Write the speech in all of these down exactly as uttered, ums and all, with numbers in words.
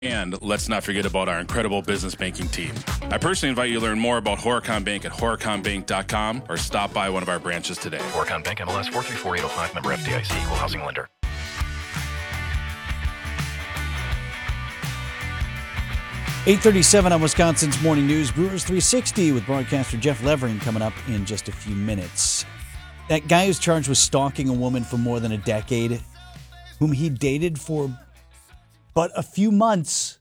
And let's not forget about our incredible business banking team. I personally invite you to learn more about Horicon Bank at horicon bank dot com or stop by one of our branches today. Horicon Bank, M L S four three four eight oh five, member F D I C, equal housing lender. eight thirty-seven on Wisconsin's Morning News. Brewers three sixty with broadcaster Jeff Levering coming up in just a few minutes. That guy who's charged with stalking a woman for more than a decade, whom he dated for but a few months,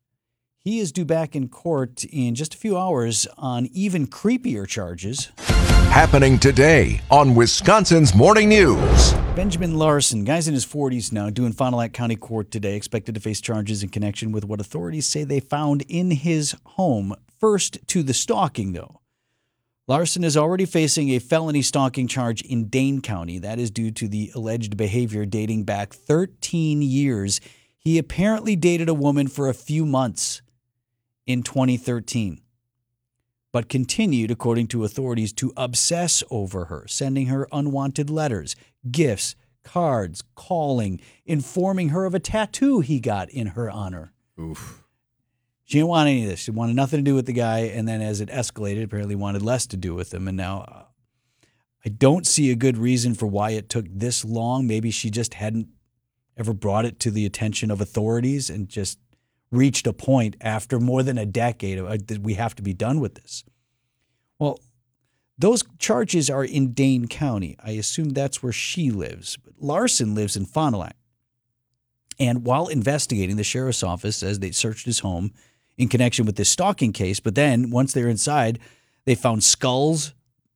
he is due back in court in just a few hours on even creepier charges. Happening today on Wisconsin's Morning News. Benjamin Larson, guy's in his forties now, due in Fond du Lac County Court today, expected to face charges in connection with what authorities say they found in his home. First to the stalking, though. Larson is already facing a felony stalking charge in Dane County. That is due to the alleged behavior dating back thirteen years. He apparently dated a woman for a few months in twenty thirteen, but continued, according to authorities, to obsess over her, sending her unwanted letters, gifts, cards, calling, informing her of a tattoo he got in her honor. Oof. She didn't want any of this. She wanted nothing to do with the guy, and then as it escalated, apparently wanted less to do with him. And now uh, I don't see a good reason for why it took this long. Maybe she just hadn't ever brought it to the attention of authorities and just reached a point after more than a decade of, that we have to be done with this. Well, those charges are in Dane County. I assume that's where she lives. But Larson lives in Fond du Lac. And while investigating, the sheriff's office says they searched his home in connection with this stalking case. But then once they're inside, they found skulls,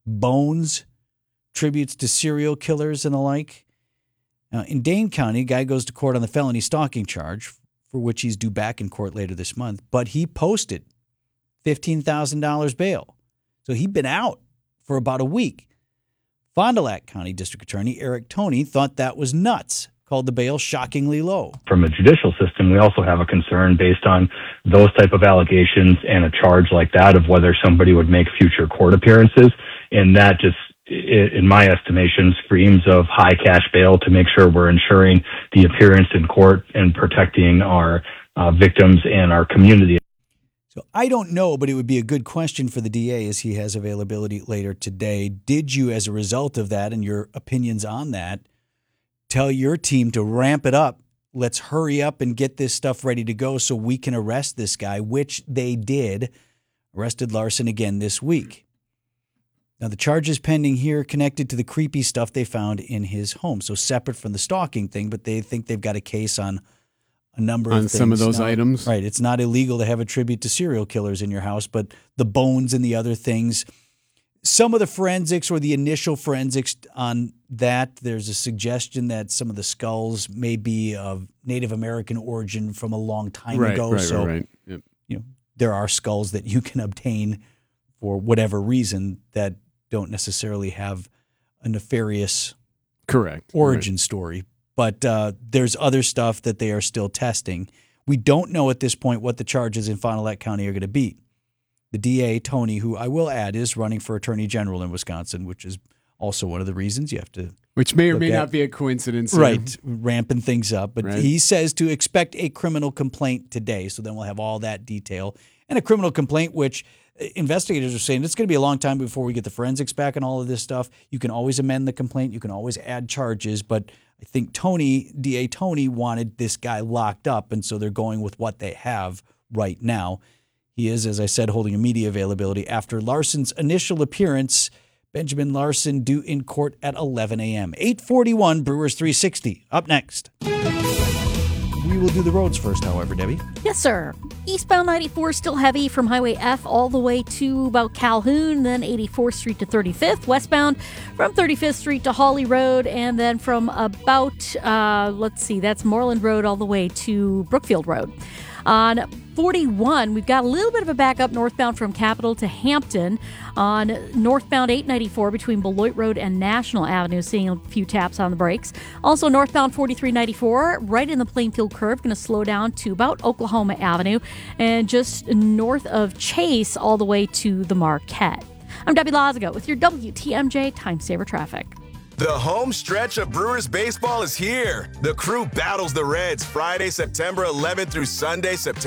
bones, tributes to serial killers and the like. Now, in Dane County, a guy goes to court on the felony stalking charge, for which he's due back in court later this month, but he posted fifteen thousand dollars bail. So he'd been out for about a week. Fond du Lac County District Attorney Eric Toney thought that was nuts, called the bail shockingly low. From a judicial system, we also have a concern based on those type of allegations and a charge like that of whether somebody would make future court appearances, and that just, in my estimation, screams of high cash bail to make sure we're ensuring the appearance in court and protecting our uh, victims and our community. So I don't know, but it would be a good question for the D A as he has availability later today. Did you, as a result of that and your opinions on that, tell your team to ramp it up? Let's hurry up and get this stuff ready to go so we can arrest this guy, which they did. Arrested Larson again this week. Now, the charges pending here connected to the creepy stuff they found in his home. So separate from the stalking thing, but they think they've got a case on a number of On things. some of those now, items? Right. It's not illegal to have a tribute to serial killers in your house, but the bones and the other things. Some of the forensics or the initial forensics on that, there's a suggestion that some of the skulls may be of Native American origin from a long time right, ago. Right, so, right, right. Yep. you know, there are skulls that you can obtain for whatever reason that don't necessarily have a nefarious Correct. origin right. story. But uh, there's other stuff that they are still testing. We don't know at this point what the charges in Fond du Lac County are going to be. The D A, Toney, who I will add is running for Attorney General in Wisconsin, which is also one of the reasons you have to Which may or may at, not be a coincidence. Right, ramping things up. But right. he says to expect a criminal complaint today. So then we'll have all that detail. And a criminal complaint, which investigators are saying it's going to be a long time before we get the forensics back and all of this stuff. You can always amend the complaint. You can always add charges. But I think Toney, D A Toney, wanted this guy locked up, and so they're going with what they have right now. He is, as I said, holding a media availability after Larson's initial appearance. Benjamin Larson due in court at eleven a.m. eight forty-one, Brewers three sixty. Up next. We will do the roads first, however, Debbie. Yes, sir. Eastbound ninety-four still heavy from Highway F all the way to about Calhoun, then eighty-fourth Street to thirty-fifth. Westbound from thirty-fifth Street to Hawley Road, and then from about, uh, let's see, that's Moreland Road all the way to Brookfield Road. On forty-one, we've got a little bit of a backup northbound from Capitol to Hampton. On northbound eight ninety-four between Beloit Road and National Avenue, seeing a few taps on the brakes. Also northbound forty-three ninety-four, right in the Plainfield curve, going to slow down to about Oklahoma Avenue, and just north of Chase all the way to the Marquette. I'm Debbie Lazago with your W T M J Time Saver Traffic. The home stretch of Brewers baseball is here. The Crew battles the Reds Friday, September eleventh through Sunday, September